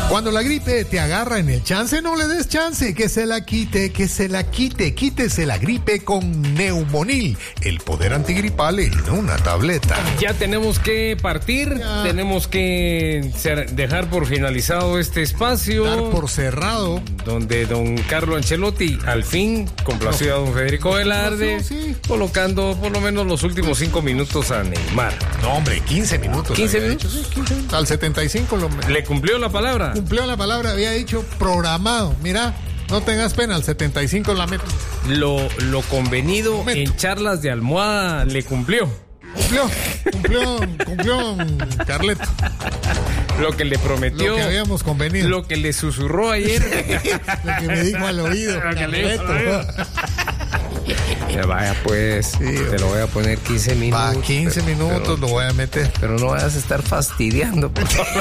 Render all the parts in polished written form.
Cuando la gripe te agarra en el chance, no le des chance, que se la quite, quítese la gripe con Neumonil, el poder antigripal en una tableta. Ya tenemos que partir, tenemos que dejar por finalizado este espacio. Dar por cerrado. Donde don Carlo Ancelotti, al fin, complació a don Federico Velarde, colocando por lo menos los últimos 5 minutos a Neymar. No, hombre, 15 minutos. 15 minutos. Sí, 15 minutos. Al 75 ¿Le cumplió la palabra? Cumplió la palabra, había dicho programado. Mira, no tengas pena, al 75 la meto. Lo convenido en charlas de almohada le cumplió. Cumplió, Carleto. Lo que le prometió. Lo que habíamos convenido. Lo que le susurró ayer. Lo que me dijo al oído. Carleto. Vaya pues, sí, te lo voy a poner 15 minutos. Va, 15 minutos lo voy a meter. Pero no vayas a estar fastidiando, por favor.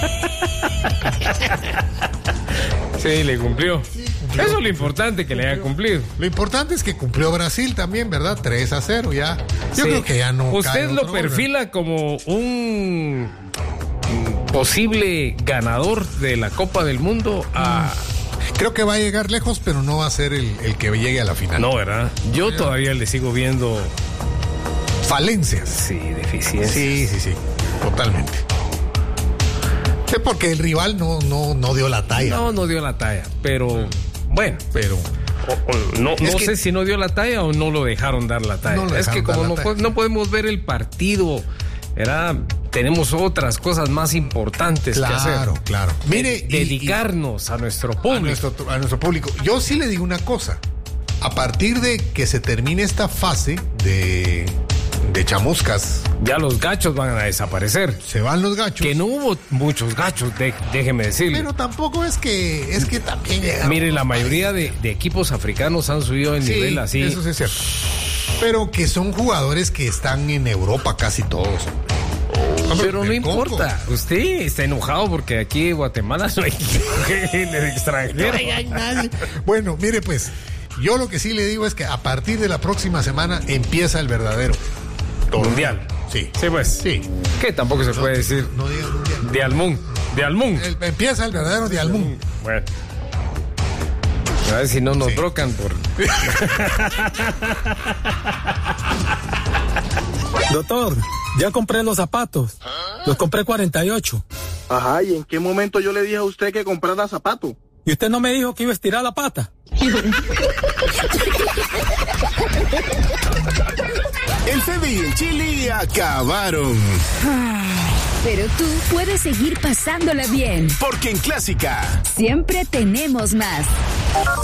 Sí, le cumplió. Eso es lo importante, que le haya cumplido. Lo importante es que cumplió Brasil también, ¿verdad? 3-0 ya. Yo creo que ya no. Usted lo perfila como un posible ganador de la Copa del Mundo Creo que va a llegar lejos, pero no va a ser el que llegue a la final. No, ¿verdad? Yo todavía le sigo viendo falencias. Sí, deficiencias. Sí, totalmente. Sí, porque el rival no dio la talla. No dio la talla, pero bueno, no sé si no dio la talla o no lo dejaron dar la talla. Es que como no podemos ver el partido, ¿verdad? Tenemos otras cosas más importantes que hacer. Claro. Mire, dedicarnos a nuestro público. A nuestro público. Yo sí le digo una cosa. A partir de que se termine esta fase de chamuscas, ya los gachos van a desaparecer. Se van los gachos. Que no hubo muchos gachos, déjeme decirle. Pero tampoco es que también llegaron. Mire, la mayoría de equipos africanos han subido el nivel así. Eso sí es cierto. Pero que son jugadores que están en Europa casi todos. Pero no importa, usted está enojado porque aquí en Guatemala no hay en el extranjero. No hay nadie. Bueno, mire pues, yo lo que sí le digo es que a partir de la próxima semana empieza el verdadero mundial. Sí, pues. Sí. Que tampoco se puede decir. No diga mundial. De Almún. Empieza el verdadero de Almún. Bueno. A ver si no nos trocan por. Doctor, ya compré los zapatos. Los compré 48. Ajá, ¿y en qué momento yo le dije a usted que comprara zapatos? ¿Y usted no me dijo que iba a estirar la pata? El Fede y el Chili acabaron. Pero tú puedes seguir pasándola bien. Porque en Clásica siempre tenemos más.